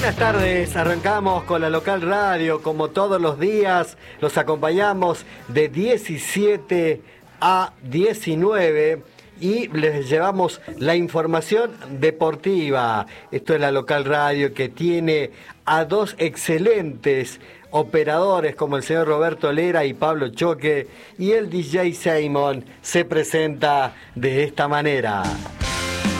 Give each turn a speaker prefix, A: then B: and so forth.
A: Buenas tardes, arrancamos con la local radio, como todos los días, los acompañamos de 17 a 19 y les llevamos la información deportiva. Esto es la local radio que tiene a dos excelentes operadores como el señor Roberto Lera y Pablo Choque, y el DJ Simon se presenta de esta manera.